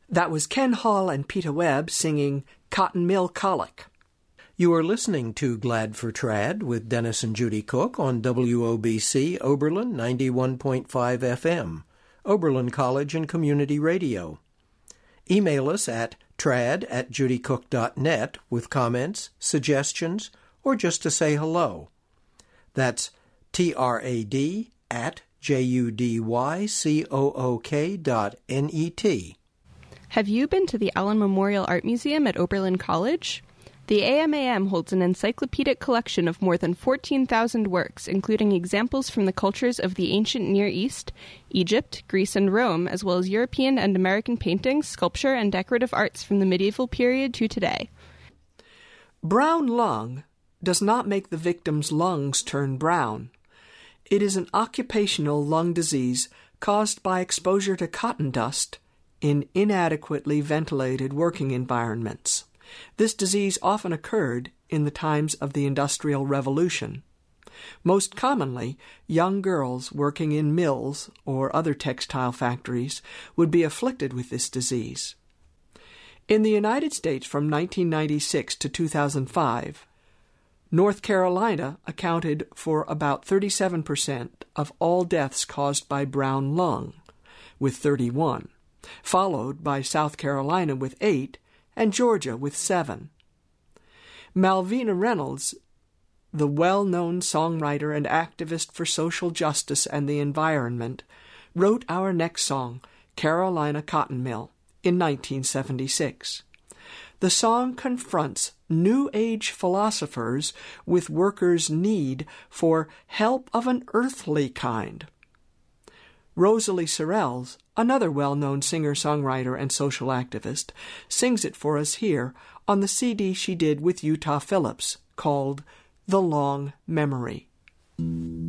That was Ken Hall and Peter Webb singing Cotton Mill Colic. You are listening to Glad for Trad with Dennis and Judy Cook on WOBC Oberlin 91.5 FM, Oberlin College and Community Radio. Email us at trad@judycook.net with comments, suggestions, or just to say hello. That's trad@judycook.net. Have you been to the Allen Memorial Art Museum at Oberlin College? The AMAM holds an encyclopedic collection of more than 14,000 works, including examples from the cultures of the ancient Near East, Egypt, Greece, and Rome, as well as European and American paintings, sculpture, and decorative arts from the medieval period to today. Brown lung does not make the victim's lungs turn brown. It is an occupational lung disease caused by exposure to cotton dust in inadequately ventilated working environments. This disease often occurred in the times of the Industrial Revolution. Most commonly, young girls working in mills or other textile factories would be afflicted with this disease. In the United States from 1996 to 2005, North Carolina accounted for about 37% of all deaths caused by brown lung, with 31, followed by South Carolina with 8, and Georgia with 7. Malvina Reynolds, the well-known songwriter and activist for social justice and the environment, wrote our next song, Carolina Cotton Mill, in 1976. The song confronts New Age philosophers with workers' need for help of an earthly kind. Rosalie Sorrells, another well-known singer-songwriter and social activist, sings it for us here on the CD she did with Utah Phillips called The Long Memory.